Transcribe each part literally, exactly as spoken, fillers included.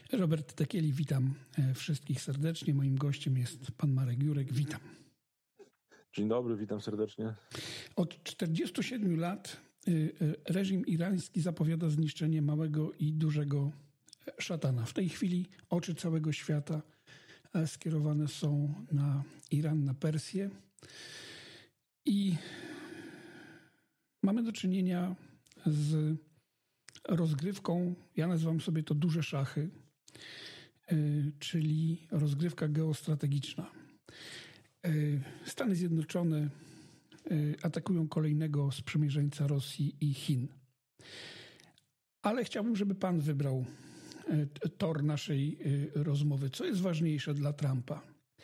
Robert Tekieli, witam wszystkich serdecznie. Moim gościem jest pan Marek Jurek. Witam. Dzień dobry, witam serdecznie. Od czterdziestu siedmiu lat reżim irański zapowiada zniszczenie małego i dużego szatana. W tej chwili oczy całego świata skierowane są na Iran, na Persję i mamy do czynienia z rozgrywką, ja nazywam sobie to duże szachy, czyli rozgrywka geostrategiczna. Stany Zjednoczone atakują kolejnego sprzymierzeńca Rosji i Chin. Ale chciałbym, żeby pan wybrał tor naszej rozmowy. Co jest ważniejsze dla Trumpa?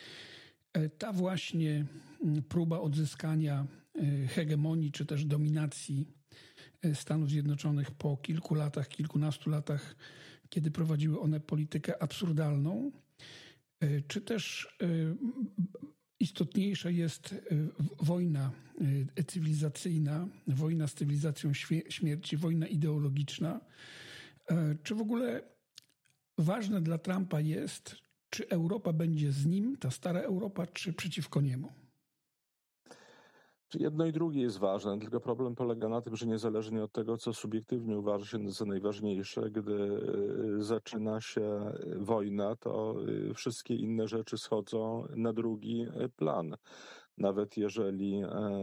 Ta właśnie próba odzyskania hegemonii czy też dominacji Stanów Zjednoczonych po kilku latach, kilkunastu latach, kiedy prowadziły one politykę absurdalną, czy też istotniejsza jest wojna cywilizacyjna, wojna z cywilizacją śmierci, wojna ideologiczna. Czy w ogóle ważne dla Trumpa jest, czy Europa będzie z nim, ta stara Europa, czy przeciwko niemu? Jedno i drugie jest ważne, tylko problem polega na tym, że niezależnie od tego, co subiektywnie uważa się za najważniejsze, gdy zaczyna się wojna, to wszystkie inne rzeczy schodzą na drugi plan. Nawet jeżeli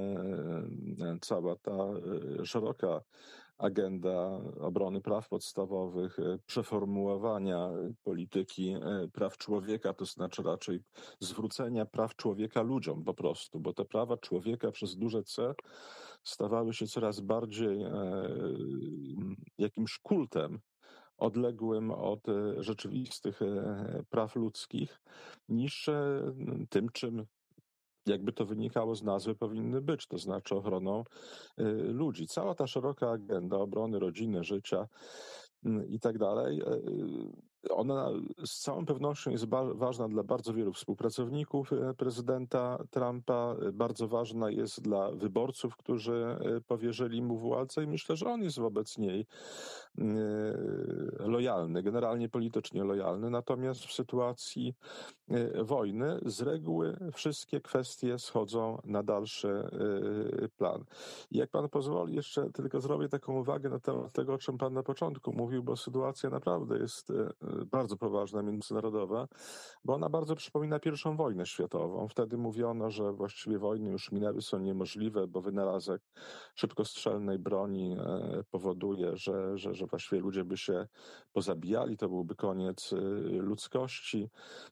cała ta szeroka agenda obrony praw podstawowych, przeformułowania polityki praw człowieka, to znaczy raczej zwrócenia praw człowieka ludziom po prostu, bo te prawa człowieka przez duże C stawały się coraz bardziej jakimś kultem odległym od rzeczywistych praw ludzkich, niż tym, czym jakby to wynikało z nazwy, powinny być, to znaczy ochroną y, ludzi. Cała ta szeroka agenda obrony rodziny, życia y, i tak dalej, y, ona z całą pewnością jest ba- ważna dla bardzo wielu współpracowników y, prezydenta Trumpa, y, bardzo ważna jest dla wyborców, którzy y, powierzyli mu władzę i myślę, że on jest wobec niej y, lojalny, generalnie politycznie lojalny, natomiast w sytuacji y, wojny z reguły wszystkie kwestie schodzą na dalszy y, plan. I jak pan pozwoli, jeszcze tylko zrobię taką uwagę na temat tego, o czym pan na początku mówił, bo sytuacja naprawdę jest y, bardzo poważna, międzynarodowa, bo ona bardzo przypomina pierwszą wojnę światową. Wtedy mówiono, że właściwie wojny już minęły, są niemożliwe, bo wynalazek szybkostrzelnej broni y, powoduje, że, że, że właściwie ludzie by się pozabijali, to byłby koniec y, ludzkości.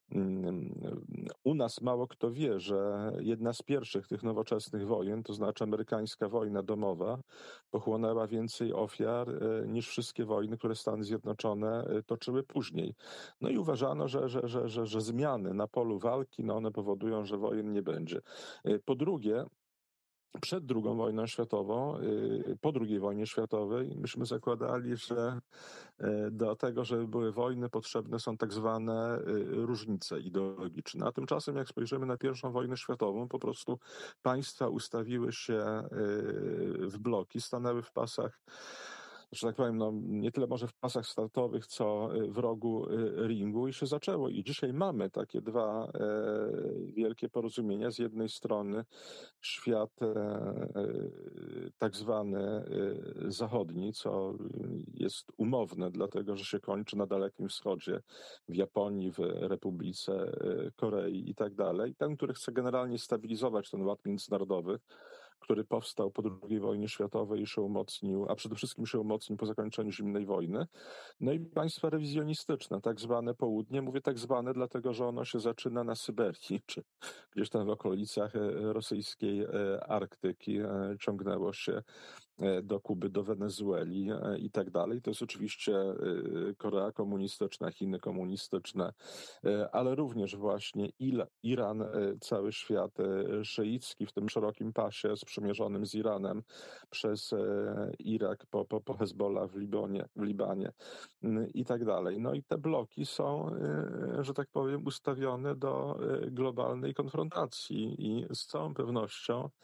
U nas mało kto wie, że jedna z pierwszych tych nowoczesnych wojen, to znaczy amerykańska wojna domowa, pochłonęła więcej ofiar niż wszystkie wojny, które Stany Zjednoczone toczyły później. No i uważano, że, że, że, że, że zmiany na polu walki, no one powodują, że wojen nie będzie. Po drugie, przed drugą wojną światową, po drugiej wojnie światowej, myśmy zakładali, że do tego, żeby były wojny, potrzebne są tak zwane różnice ideologiczne. A tymczasem, jak spojrzymy na pierwszą wojnę światową, po prostu państwa ustawiły się w bloki, stanęły w pasach, że tak powiem, no, nie tyle może w pasach startowych, co w rogu ringu i się zaczęło. I dzisiaj mamy takie dwa e, wielkie porozumienia. Z jednej strony świat e, tak zwany e, zachodni, co jest umowne, dlatego że się kończy na Dalekim Wschodzie, w Japonii, w Republice Korei i tak dalej. Ten, który chce generalnie stabilizować ten ład międzynarodowy, który powstał po drugiej wojnie światowej i się umocnił, a przede wszystkim się umocnił po zakończeniu zimnej wojny. No i państwa rewizjonistyczne, tak zwane południe. Mówię tak zwane, dlatego że ono się zaczyna na Syberii, czy gdzieś tam w okolicach rosyjskiej Arktyki, ciągnęło się do Kuby, do Wenezueli i tak dalej. To jest oczywiście Korea komunistyczna, Chiny komunistyczne, ale również właśnie Iran, cały świat szyicki w tym szerokim pasie sprzymierzonym z Iranem przez Irak po, po, po Hezbollah w Libonie, w Libanie i tak dalej. No i te bloki są, że tak powiem, ustawione do globalnej konfrontacji i z całą pewnością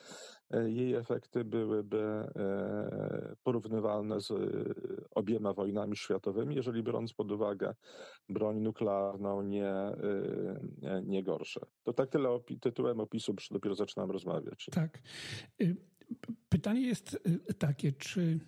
jej efekty byłyby porównywalne z obiema wojnami światowymi, jeżeli biorąc pod uwagę broń nuklearną, nie, nie gorsze. To tak tyle opi- tytułem opisu, bo dopiero zaczynam rozmawiać. Tak. Pytanie jest takie, czy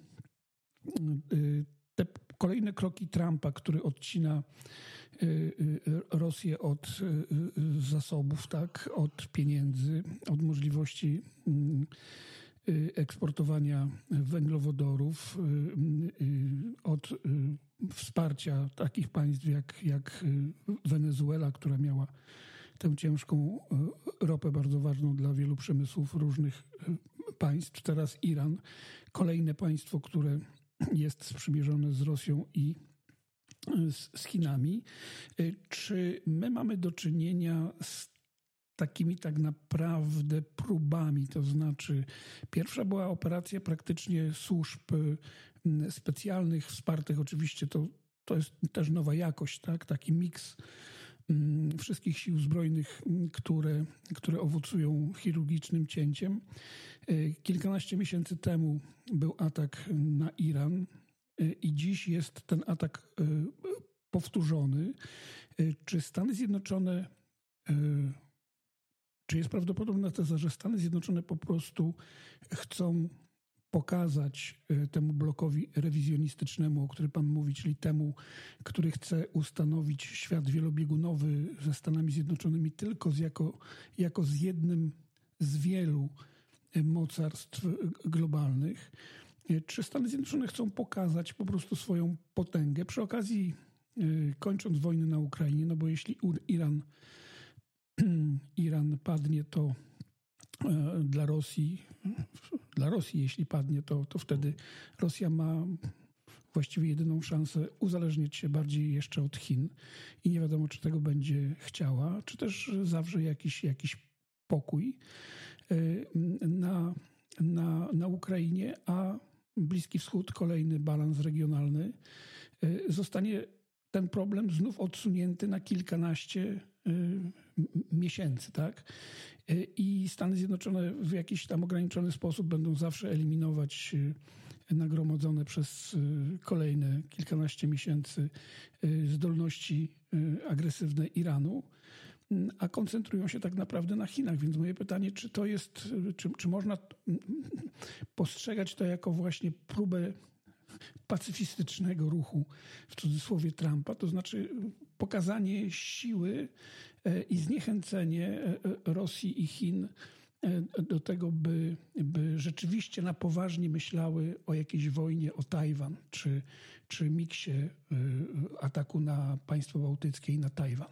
te kolejne kroki Trumpa, który odcina Rosję od zasobów, tak, od pieniędzy, od możliwości eksportowania węglowodorów, od wsparcia takich państw jak, jak Wenezuela, która miała tę ciężką ropę, bardzo ważną dla wielu przemysłów różnych państw. Teraz Iran, kolejne państwo, które jest sprzymierzone z Rosją i z, z Chinami. Czy my mamy do czynienia z takimi tak naprawdę próbami, to znaczy pierwsza była operacja praktycznie służb specjalnych, wspartych oczywiście, to, to jest też nowa jakość, tak? Taki miks wszystkich sił zbrojnych, które, które owocują chirurgicznym cięciem. Kilkanaście miesięcy temu był atak na Iran i dziś jest ten atak powtórzony. Czy Stany Zjednoczone, czy jest prawdopodobna teza, że Stany Zjednoczone po prostu chcą pokazać temu blokowi rewizjonistycznemu, o którym pan mówi, czyli temu, który chce ustanowić świat wielobiegunowy ze Stanami Zjednoczonymi tylko z jako, jako z jednym z wielu mocarstw globalnych. Czy Stany Zjednoczone chcą pokazać po prostu swoją potęgę? Przy okazji, kończąc wojnę na Ukrainie, no bo jeśli Iran, Iran padnie, to dla Rosji, dla Rosji jeśli padnie, to, to wtedy Rosja ma właściwie jedyną szansę uzależniać się bardziej jeszcze od Chin i nie wiadomo, czy tego będzie chciała, czy też zawrze jakiś, jakiś pokój na, na, na Ukrainie, a Bliski Wschód, kolejny balans regionalny, zostanie ten problem znów odsunięty na kilkanaście miesięcy, tak? I Stany Zjednoczone w jakiś tam ograniczony sposób będą zawsze eliminować nagromadzone przez kolejne kilkanaście miesięcy zdolności agresywne Iranu, a koncentrują się tak naprawdę na Chinach. Więc moje pytanie, czy to jest, czy, czy można postrzegać to jako właśnie próbę pacyfistycznego ruchu, w cudzysłowie, Trumpa, to znaczy pokazanie siły i zniechęcenie Rosji i Chin do tego, by, by rzeczywiście na poważnie myślały o jakiejś wojnie o Tajwan, czy, czy miksie ataku na państwo bałtyckie i na Tajwan.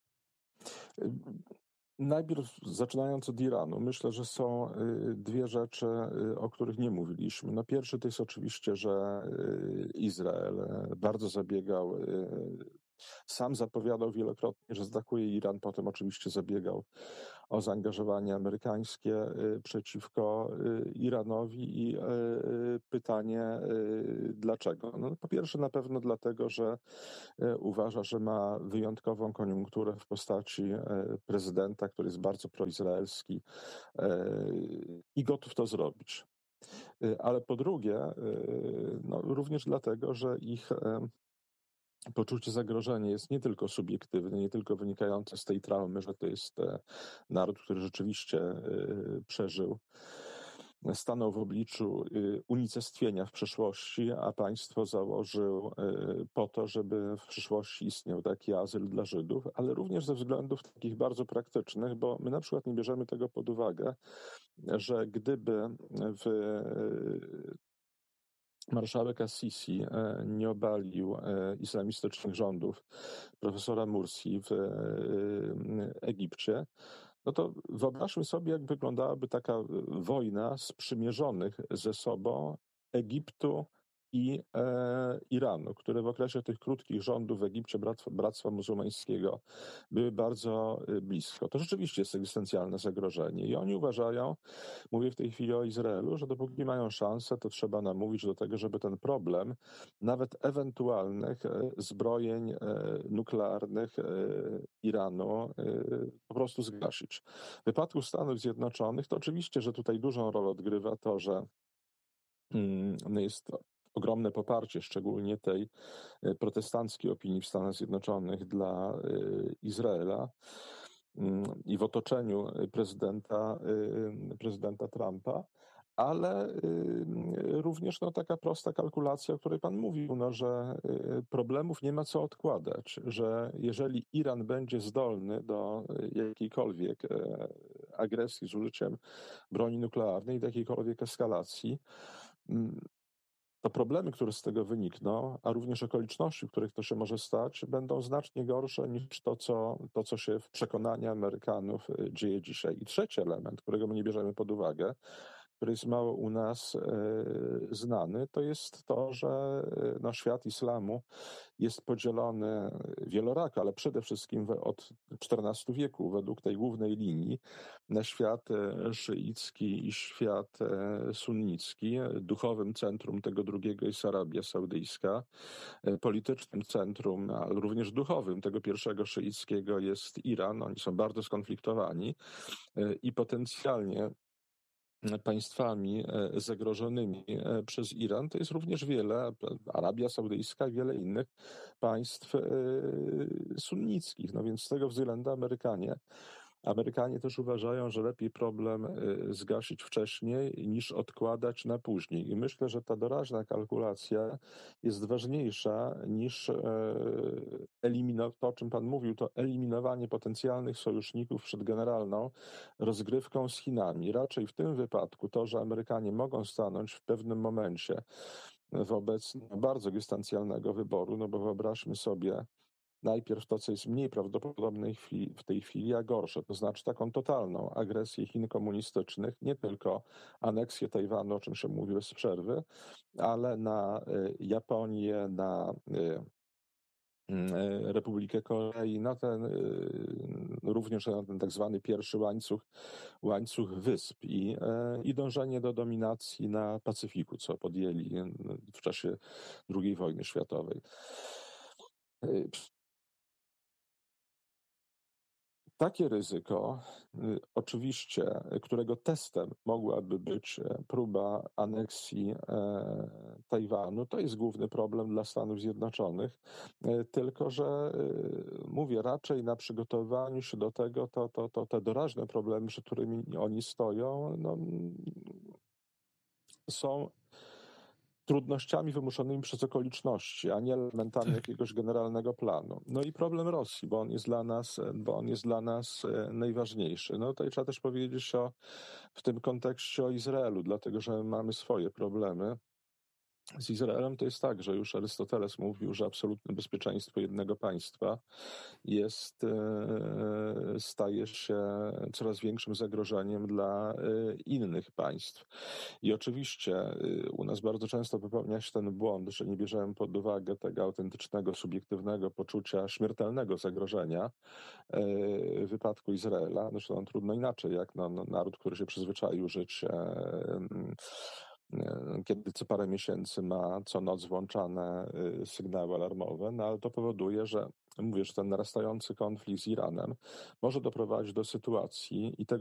Najpierw zaczynając od Iranu, myślę, że są dwie rzeczy, o których nie mówiliśmy. No pierwszy to jest oczywiście, że Izrael bardzo zabiegał, sam zapowiadał wielokrotnie, że zaatakuje Iran, potem oczywiście zabiegał o zaangażowanie amerykańskie przeciwko Iranowi i pytanie dlaczego? No, po pierwsze na pewno dlatego, że uważa, że ma wyjątkową koniunkturę w postaci prezydenta, który jest bardzo proizraelski i gotów to zrobić. Ale po drugie, no, również dlatego, że ich poczucie zagrożenia jest nie tylko subiektywne, nie tylko wynikające z tej traumy, że to jest naród, który rzeczywiście przeżył, stanął w obliczu unicestwienia w przeszłości, a państwo założył po to, żeby w przyszłości istniał taki azyl dla Żydów, ale również ze względów takich bardzo praktycznych, bo my na przykład nie bierzemy tego pod uwagę, że gdyby w marszałek Assisi nie obalił islamistycznych rządów profesora Mursi w Egipcie, no to wyobraźmy sobie, jak wyglądałaby taka wojna sprzymierzonych ze sobą Egiptu i e, Iranu, które w okresie tych krótkich rządów w Egipcie Bractwa, Bractwa Muzułmańskiego były bardzo blisko. To rzeczywiście jest egzystencjalne zagrożenie i oni uważają, mówię w tej chwili o Izraelu, że dopóki mają szansę, to trzeba namówić do tego, żeby ten problem nawet ewentualnych zbrojeń nuklearnych Iranu po prostu zgasić. W wypadku Stanów Zjednoczonych to oczywiście, że tutaj dużą rolę odgrywa to, że no jest to ogromne poparcie, szczególnie tej protestanckiej opinii w Stanach Zjednoczonych dla Izraela i w otoczeniu prezydenta, prezydenta Trumpa, ale również no, taka prosta kalkulacja, o której pan mówił, no, że problemów nie ma co odkładać, że jeżeli Iran będzie zdolny do jakiejkolwiek agresji z użyciem broni nuklearnej, do jakiejkolwiek eskalacji, to problemy, które z tego wynikną, a również okoliczności, w których to się może stać, będą znacznie gorsze niż to, co, to, co się w przekonaniu Amerykanów dzieje dzisiaj. I trzeci element, którego my nie bierzemy pod uwagę, który jest mało u nas e, znany, to jest to, że no, świat islamu jest podzielony wielorako, ale przede wszystkim we, od czternastego wieku według tej głównej linii na świat szyicki i świat sunnicki. Duchowym centrum tego drugiego jest Arabia Saudyjska. Politycznym centrum, ale również duchowym tego pierwszego szyickiego jest Iran. Oni są bardzo skonfliktowani i potencjalnie państwami zagrożonymi przez Iran, to jest również wiele, Arabia Saudyjska i wiele innych państw sunnickich. No więc z tego względu Amerykanie Amerykanie też uważają, że lepiej problem zgasić wcześniej niż odkładać na później. I myślę, że ta doraźna kalkulacja jest ważniejsza niż eliminowanie, to o czym pan mówił, to eliminowanie potencjalnych sojuszników przed generalną rozgrywką z Chinami. Raczej w tym wypadku to, że Amerykanie mogą stanąć w pewnym momencie wobec bardzo egzystencjalnego wyboru, no bo wyobraźmy sobie, najpierw to, co jest mniej prawdopodobne w tej chwili, a gorsze, to znaczy taką totalną agresję Chin komunistycznych, nie tylko aneksję Tajwanu, o czym się mówi bez przerwy, ale na Japonię, na Republikę Korei, na ten, również na ten tak zwany pierwszy łańcuch, łańcuch wysp i, i dążenie do dominacji na Pacyfiku, co podjęli w czasie drugiej wojny światowej. Takie ryzyko, oczywiście, którego testem mogłaby być próba aneksji Tajwanu, to jest główny problem dla Stanów Zjednoczonych, tylko że mówię, raczej na przygotowaniu się do tego, to, to, to te doraźne problemy, przed którymi oni stoją, no, są trudnościami wymuszonymi przez okoliczności, a nie elementami jakiegoś generalnego planu. No i problem Rosji, bo on jest dla nas, bo on jest dla nas najważniejszy. No tutaj trzeba też powiedzieć o, w tym kontekście o Izraelu, dlatego że mamy swoje problemy. Z Izraelem to jest tak, że już Arystoteles mówił, że absolutne bezpieczeństwo jednego państwa jest, staje się coraz większym zagrożeniem dla innych państw. I oczywiście u nas bardzo często popełnia się ten błąd, że nie bierzemy pod uwagę tego autentycznego, subiektywnego poczucia śmiertelnego zagrożenia w wypadku Izraela. Zresztą trudno inaczej, jak no, no, naród, który się przyzwyczaił żyć, kiedy co parę miesięcy ma co noc włączane sygnały alarmowe, no ale to powoduje, że mówię, że ten narastający konflikt z Iranem może doprowadzić do sytuacji i tego